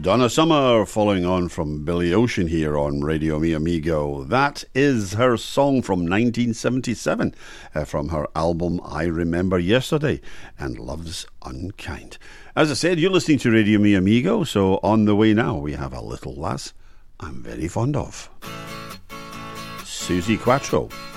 Donna Summer, following on from Billy Ocean here on Radio Mi Amigo. That is her song from 1977, from her album I Remember Yesterday and Love's Unkind. As I said, you're listening to Radio Mi Amigo, so on the way now we have a little lass I'm very fond of. Suzi Quatro.